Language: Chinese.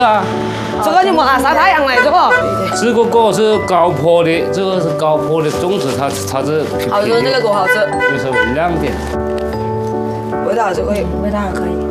啊， 这个你们晒太阳嘞，这个。 这个果是高坡的，这个是高坡的种子，它是好吃，这个果好吃， 就是亮点。 味道这个味道还可以。